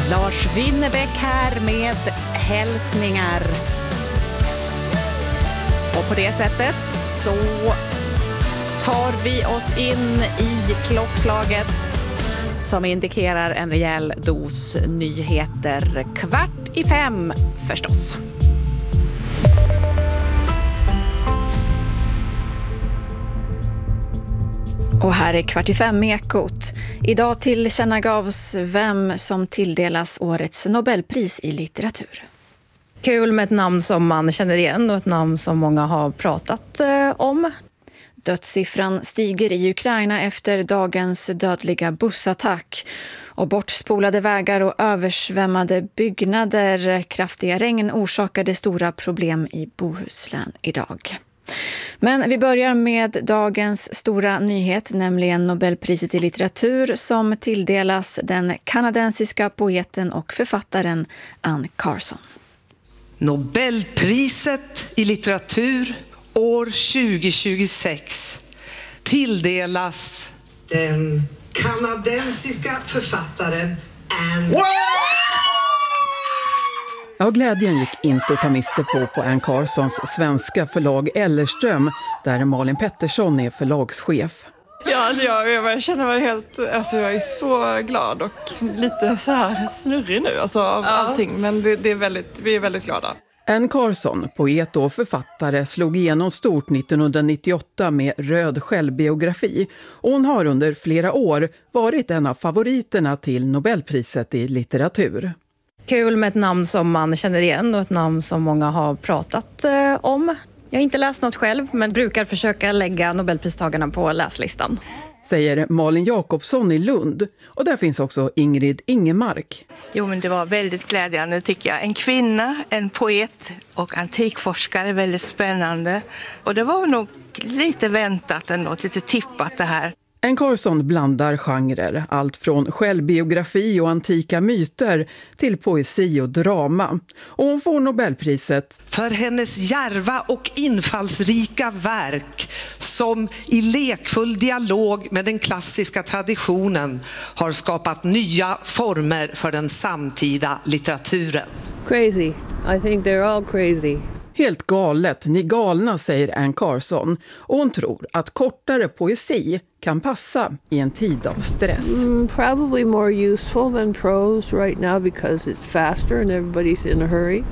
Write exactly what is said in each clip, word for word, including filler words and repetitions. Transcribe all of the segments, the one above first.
Lars Winnerbäck här med hälsningar. Och på det sättet så tar vi oss in i klockslaget som indikerar en rejäl dos nyheter. Kvart i fem förstås. Och här är Kvart i fem med Ekot. Idag tillkännagavs vem som tilldelas årets Nobelpris i litteratur. Kul med ett namn som man känner igen och ett namn som många har pratat eh, om. Dödssiffran stiger i Ukraina efter dagens dödliga bussattack. Och bortspolade vägar och översvämmade byggnader. Kraftiga regn orsakade stora problem i Bohuslän idag. Men vi börjar med dagens stora nyhet, nämligen Nobelpriset i litteratur som tilldelas den kanadensiska poeten och författaren Anne Carson. Nobelpriset i litteratur år tjugohundratjugosex tilldelas den kanadensiska författaren Anne. Ja, glädjen gick inte att ta miste på på Anne Carsons svenska förlag Ellerström, där Malin Pettersson är förlagschef. Ja, alltså jag, jag känner mig helt, alltså jag är så glad och lite så här snurrig nu alltså av ja. allting, men det, det är väldigt, vi är väldigt glada. Anne Carson, poet och författare, slog igenom stort nittonhundranittioåtta med Röd självbiografi och hon har under flera år varit en av favoriterna till Nobelpriset i litteratur. Kul med ett namn som man känner igen och ett namn som många har pratat eh, om. Jag har inte läst något själv men brukar försöka lägga Nobelpristagarna på läslistan. Säger Malin Jakobsson i Lund. Och där finns också Ingrid Ingemark. Jo, men det var väldigt glädjande tycker jag. En kvinna, en poet och antikforskare, väldigt spännande. Och det var nog lite väntat ändå, lite tippat det här. Anne Carson blandar genrer, allt från självbiografi och antika myter till poesi och drama. Och hon får Nobelpriset för hennes djärva och infallsrika verk som i lekfull dialog med den klassiska traditionen har skapat nya former för den samtida litteraturen. Crazy. I think they're all crazy. Helt galet, ni galna, säger Anne Carson. Och hon tror att kortare poesi kan passa i en tid av stress. Mm, probably more useful than prose right now because it's faster and everybody's in a hurry.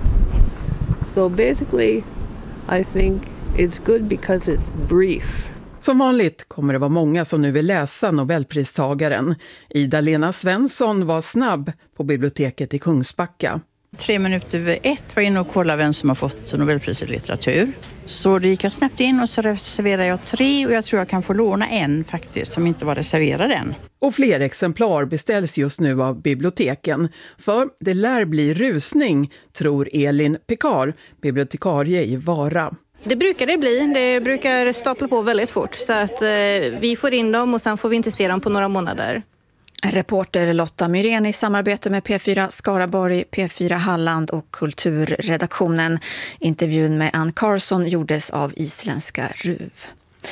So basically I think it's good because it's brief. Som vanligt kommer det vara många som nu vill läsa Nobelpristagaren. Ida-Lena Svensson var snabb på biblioteket i Kungsbacka. Tre minuter över ett var inne och kollade vem som har fått Nobelpriset i litteratur. Så det gick jag snabbt in och så reserverade jag tre och jag tror jag kan få låna en faktiskt som inte var reserverad än. Och fler exemplar beställs just nu av biblioteken. För det lär bli rusning, tror Elin Pekar, bibliotekarie i Vara. Det brukar det bli. Det brukar stapla på väldigt fort så att eh, vi får in dem och sen får vi inte se dem på några månader. Reporter Lotta Myrén i samarbete med P fyra Skaraborg, P fyra Halland och Kulturredaktionen. Intervjun med Anne Carson gjordes av isländska R U V.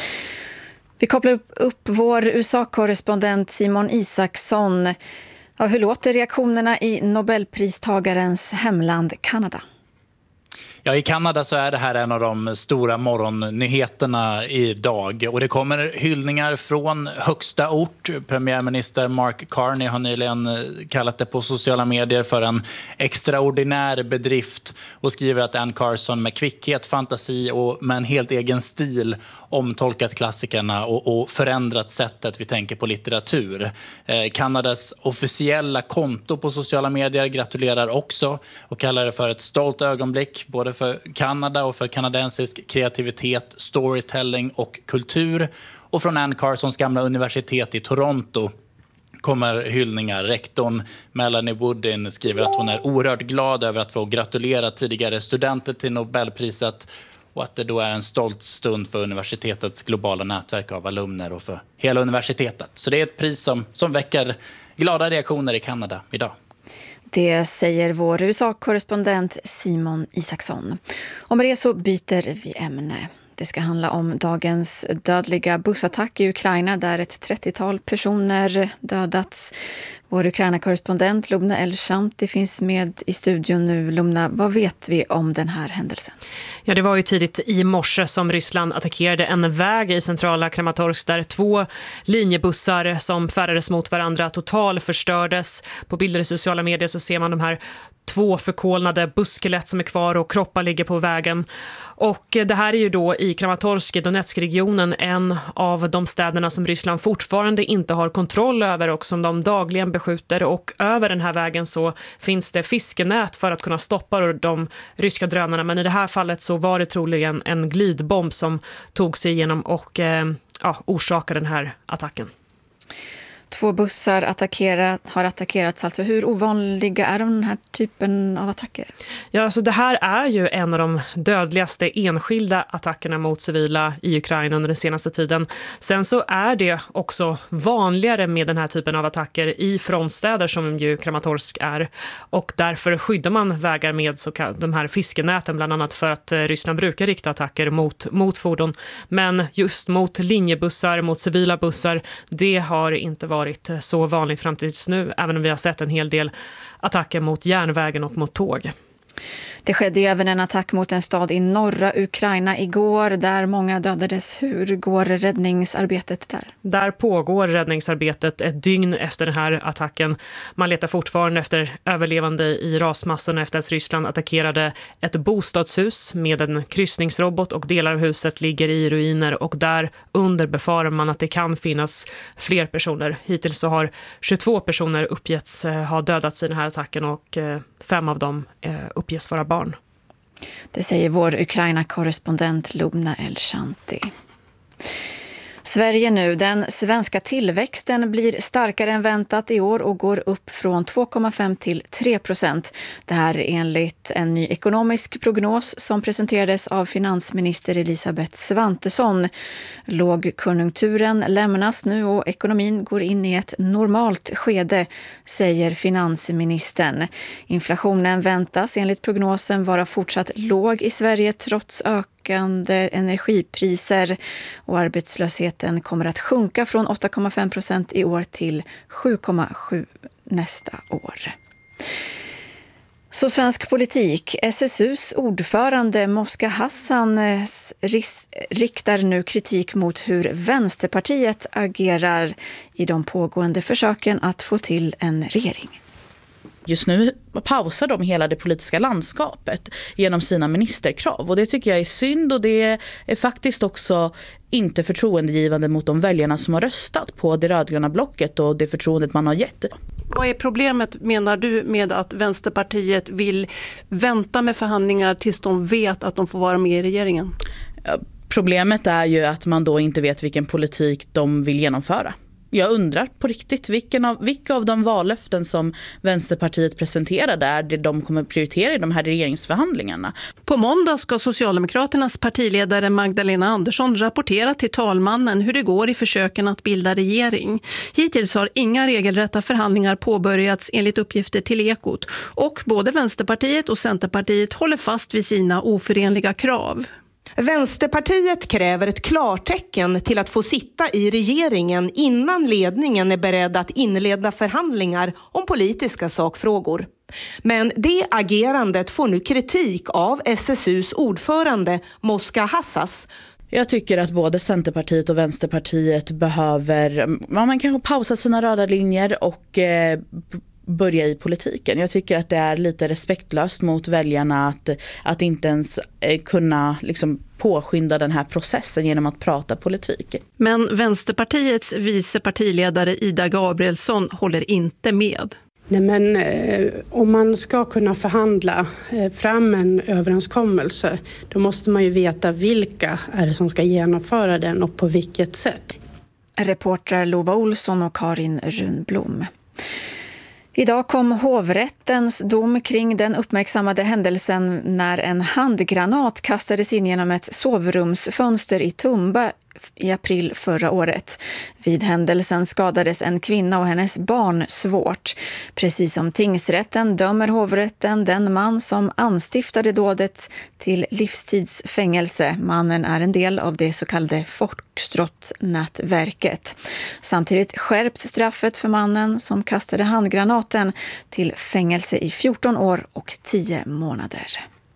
Vi kopplar upp vår U S A-korrespondent Simon Isaksson. Ja, hur låter reaktionerna i Nobelpristagarens hemland Kanada? Ja, i Kanada så är det här en av de stora morgonnyheterna idag. Och det kommer hyllningar från högsta ort. Premiärminister Mark Carney har nyligen kallat det på sociala medier för en extraordinär bedrift. Och skriver att Anne Carson med kvickhet, fantasi och med en helt egen stil omtolkat klassikerna och, och förändrat sättet vi tänker på litteratur. Eh, Kanadas officiella konto på sociala medier gratulerar också och kallar det för ett stolt ögonblick både för Kanada och för kanadensisk kreativitet, storytelling och kultur. Och från Anne Carsons gamla universitet i Toronto kommer hyllningar. Rektorn Melanie Woodin skriver att hon är oerhört glad över att få gratulera tidigare studenter till Nobelpriset och att det då är en stolt stund för universitetets globala nätverk av alumner och för hela universitetet. Så det är ett pris som, som väcker glada reaktioner i Kanada idag. Det säger vår U S A-korrespondent Simon Isaksson. Och med det så byter vi ämne. Det ska handla om dagens dödliga bussattack i Ukraina där ett trettiotal personer dödats. Vår Ukraina-korrespondent Lubna El-Shanti finns med i studion nu. Lubna, vad vet vi om den här händelsen? Ja, det var ju tidigt i morse som Ryssland attackerade en väg i centrala Kramatorsk där två linjebussar som färdades mot varandra total förstördes. På bilder i sociala medier så ser man de här två förkolnade busskelett som är kvar och kroppar ligger på vägen. Och det här är ju då i Kramatorsk i Donetsk-regionen en av de städerna som Ryssland fortfarande inte har kontroll över och som de dagligen beskjuter. Och över den här vägen så finns det fiskenät för att kunna stoppa de ryska drönarna. Men i det här fallet så var det troligen en glidbomb som tog sig igenom och eh, ja, orsakade den här attacken. Två bussar attackerat, har attackerats. Alltså hur ovanliga är de den här typen av attacker? Ja, alltså det här är ju en av de dödligaste enskilda attackerna mot civila i Ukraina under den senaste tiden. Sen så är det också vanligare med den här typen av attacker i frontstäder som ju Kramatorsk är. Och därför skyddar man vägar med så kallade, de här fiskenäten bland annat för att Ryssland brukar rikta attacker mot, mot fordon. Men just mot linjebussar, mot civila bussar, det har inte varit varit så vanligt fram tills nu, även om vi har sett en hel del attacker mot järnvägen och mot tåg. Det skedde även en attack mot en stad i norra Ukraina igår där många dödades. Hur går räddningsarbetet där? Där pågår räddningsarbetet ett dygn efter den här attacken. Man letar fortfarande efter överlevande i rasmassorna efter att Ryssland attackerade ett bostadshus med en kryssningsrobot och delar av huset ligger i ruiner och där under befarar man att det kan finnas fler personer. Hittills så har tjugotvå personer uppgetts ha dödats i den här attacken och fem av dem uppges vara barn. Det säger vår Ukraina-korrespondent Lubna El-Shanti. Sverige nu. Den svenska tillväxten blir starkare än väntat i år och går upp från två komma fem till tre procent. Det här är enligt en ny ekonomisk prognos som presenterades av finansminister Elisabeth Svantesson. Lågkonjunkturen lämnas nu och ekonomin går in i ett normalt skede, säger finansministern. Inflationen väntas enligt prognosen vara fortsatt låg i Sverige trots ökning energipriser och arbetslösheten kommer att sjunka från åtta komma fem procent i år till sju komma sju nästa år. Så svensk politik. S S U:s ordförande Moska Hassan riktar nu kritik mot hur Vänsterpartiet agerar i de pågående försöken att få till en regering. Just nu pausar de hela det politiska landskapet genom sina ministerkrav och det tycker jag är synd och det är faktiskt också inte förtroendegivande mot de väljarna som har röstat på det rödgröna blocket och det förtroendet man har gett. Vad är problemet, menar du, med att Vänsterpartiet vill vänta med förhandlingar tills de vet att de får vara med i regeringen? Problemet är ju att man då inte vet vilken politik de vill genomföra. Jag undrar på riktigt vilken av, vilka av de vallöften som Vänsterpartiet presenterade är det de kommer prioritera i de här regeringsförhandlingarna. På måndag ska Socialdemokraternas partiledare Magdalena Andersson rapportera till talmannen hur det går i försöken att bilda regering. Hittills har inga regelrätta förhandlingar påbörjats enligt uppgifter till Ekot och både Vänsterpartiet och Centerpartiet håller fast vid sina oförenliga krav. Vänsterpartiet kräver ett klartecken till att få sitta i regeringen innan ledningen är beredd att inleda förhandlingar om politiska sakfrågor. Men det agerandet får nu kritik av S S U:s ordförande Moska Hassas. Jag tycker att både Centerpartiet och Vänsterpartiet behöver, man kan pausa sina röda linjer och eh, börja i politiken. Jag tycker att det är lite respektlöst mot väljarna att, att inte ens eh, kunna liksom påskynda den här processen genom att prata politik. Men Vänsterpartiets vice partiledare Ida Gabrielsson håller inte med. Nej, men eh, om man ska kunna förhandla eh, fram en överenskommelse, då måste man ju veta vilka är det som ska genomföra den och på vilket sätt. Reportrar Lova Olsson och Karin Runblom. Idag kom hovrättens dom kring den uppmärksammade händelsen när en handgranat kastades in genom ett sovrumsfönster i Tumba i april förra året. Vid händelsen skadades en kvinna och hennes barn svårt. Precis som tingsrätten dömer hovrätten den man som anstiftade dådet till livstidsfängelse. Mannen är en del av det så kallade Foxtrot-nätverket. Samtidigt skärps straffet för mannen som kastade handgranaten till fängelse i fjorton år och tio månader.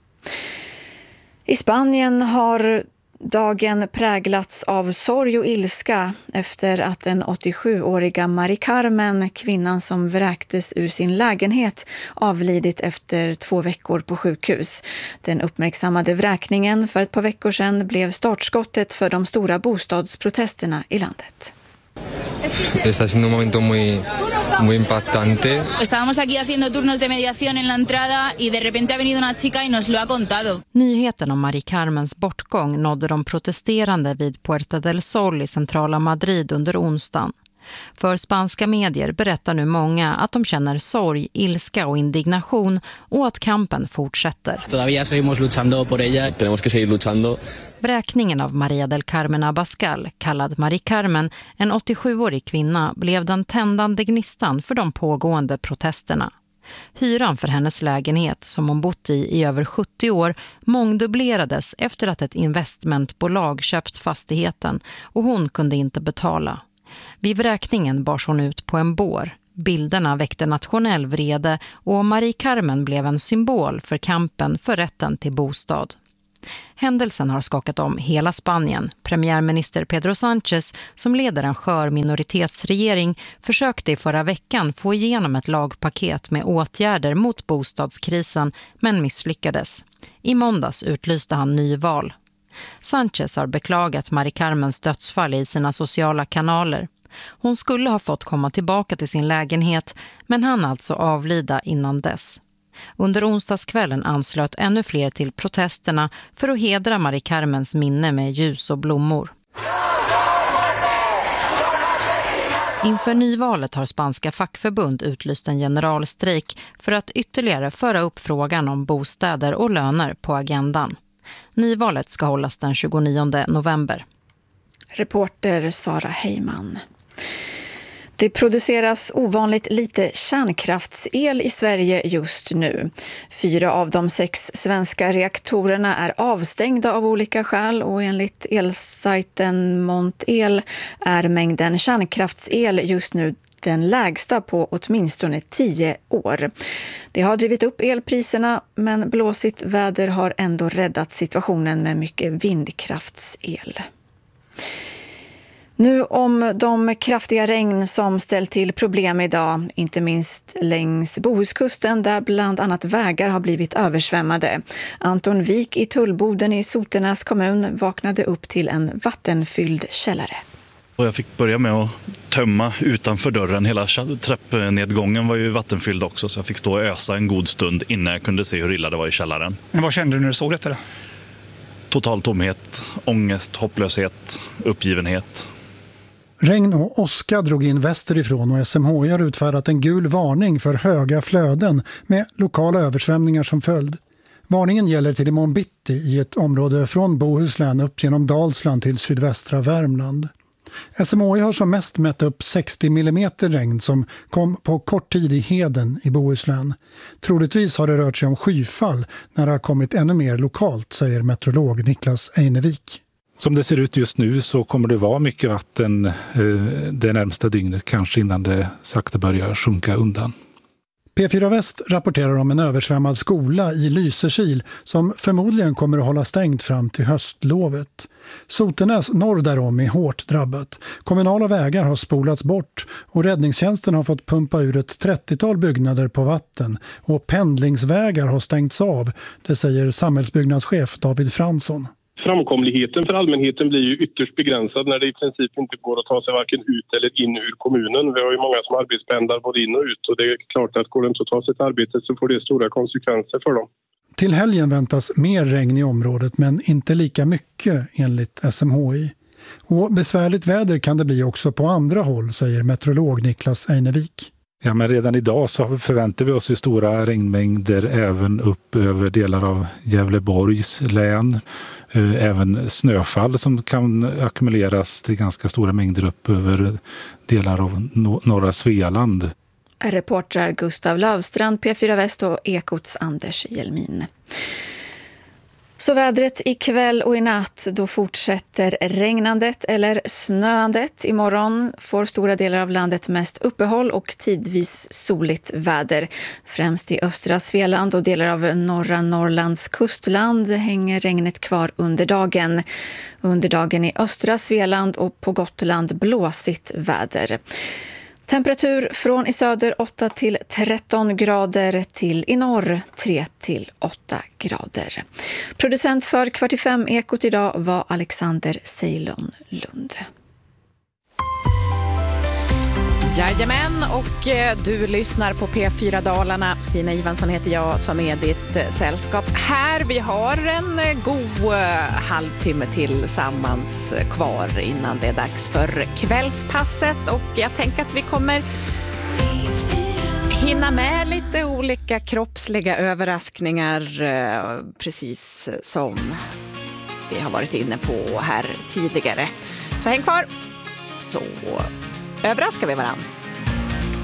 I Spanien har dagen präglats av sorg och ilska efter att den åttiosjuåriga Mari Carmen, kvinnan som vräktes ur sin lägenhet, avlidit efter två veckor på sjukhus. Den uppmärksammade vräkningen för ett par veckor sedan blev startskottet för de stora bostadsprotesterna i landet. Está siendo un momento muy, muy impactante. Estábamos aquí haciendo turnos de mediación en la entrada y de repente ha venido una chica y nos lo ha contado. Nyheten om Mari Carmens bortgång nådde de protesterande vid Puerta del Sol i centrala Madrid under onsdagen. För spanska medier berättar nu många att de känner sorg, ilska och indignation och att kampen fortsätter. Todavía seguimos luchando por ella. Tenemos que seguir luchando. Vräkningen av Maria del Carmen Abascal, kallad Mari Carmen, en åttiosjuårig kvinna, blev den tändande gnistan för de pågående protesterna. Hyran för hennes lägenhet, som hon bott i i över sjuttio år, mångdubblerades efter att ett investmentbolag köpt fastigheten och hon kunde inte betala. Vid vräkningen bars hon ut på en bår. Bilderna väckte nationell vrede och Mari Carmen blev en symbol för kampen för rätten till bostad. Händelsen har skakat om hela Spanien. Premiärminister Pedro Sánchez, som leder en skör minoritetsregering, försökte i förra veckan få igenom ett lagpaket med åtgärder mot bostadskrisen, men misslyckades. I måndags utlyste han nyval. Sánchez har beklagat Mari Carmens dödsfall i sina sociala kanaler. Hon skulle ha fått komma tillbaka till sin lägenhet, men han alltså avlida innan dess. Under onsdagskvällen anslöt ännu fler till protesterna för att hedra Mari Carmens minne med ljus och blommor. Inför nyvalet har spanska fackförbund utlyst en generalstrejk för att ytterligare föra upp frågan om bostäder och löner på agendan. Nyvalet ska hållas den tjugonionde november. Reporter Sara Heyman. Det produceras ovanligt lite kärnkraftsel i Sverige just nu. Fyra av de sex svenska reaktorerna är avstängda av olika skäl och enligt elsajten Montel är mängden kärnkraftsel just nu den lägsta på åtminstone tio år. Det har drivit upp elpriserna, men blåsigt väder har ändå räddat situationen med mycket vindkraftsel. Nu om de kraftiga regn som ställt till problem idag, inte minst längs Bohuskusten där bland annat vägar har blivit översvämmade. Anton Wik i Tullboden i Sotenäs kommun vaknade upp till en vattenfylld källare. Och jag fick börja med att tömma utanför dörren. Hela trappnedgången var ju vattenfylld också, så jag fick stå och ösa en god stund innan jag kunde se hur illa det var i källaren. Men vad kände du när du såg detta? Total tomhet, ångest, hopplöshet, uppgivenhet. Regn och åska drog in västerifrån och S M H I har utfärdat en gul varning för höga flöden med lokala översvämningar som följd. Varningen gäller till imorgon bitti i ett område från Bohuslän upp genom Dalsland till sydvästra Värmland. S M H I har som mest mätt upp sextio millimeter regn som kom på kort tid i Heden i Bohuslän. Troligtvis har det rört sig om skyfall när det har kommit ännu mer lokalt, säger meteorolog Niklas Einevik. Som det ser ut just nu så kommer det vara mycket vatten eh, det närmsta dygnet, kanske innan det sakta börjar sjunka undan. P fyra Väst rapporterar om en översvämmad skola i Lysekil som förmodligen kommer att hålla stängt fram till höstlovet. Sotenäs norr därom är hårt drabbat. Kommunala vägar har spolats bort och räddningstjänsten har fått pumpa ur ett trettiotal byggnader på vatten och pendlingsvägar har stängts av, det säger samhällsbyggnadschef David Fransson. Framkomligheten för allmänheten blir ju ytterst begränsad när det i princip inte går att ta sig varken ut eller in ur kommunen. Vi har ju många som arbetspendlar både in och ut och det är klart att går det inte att ta sig ett arbete så får det stora konsekvenser för dem. Till helgen väntas mer regn i området men inte lika mycket enligt S M H I. Och besvärligt väder kan det bli också på andra håll, säger meteorolog Niklas Einevik. Ja, men redan idag så förväntar vi oss ju stora regnmängder även upp över delar av Gävleborgs län. även snöfall som kan ackumuleras till ganska stora mängder upp över delar av norra Svealand. Reportrar Gustav Lövstrand, P fyra Väst och Ekots Anders Hjelmin. Så vädret ikväll och i natt, då fortsätter regnandet eller snöandet. Imorgon får stora delar av landet mest uppehåll och tidvis soligt väder. Främst i östra Svealand och delar av norra Norrlands kustland hänger regnet kvar under dagen. Under dagen i östra Svealand och på Gotland blåsigt väder. Temperatur från i söder åtta till tretton grader till i norr tre till åtta grader. Producent för Kvart i fem Ekot idag var Alexander Ceylon Lund. Jajamän, och du lyssnar på P fyra Dalarna. Stina Ivansson heter jag som är ditt sällskap här. Vi har en god halvtimme tillsammans kvar innan det är dags för kvällspasset. Och jag tänker att vi kommer hinna med lite olika kroppsliga överraskningar, precis som vi har varit inne på här tidigare. Så häng kvar, så överraskar vi varandra.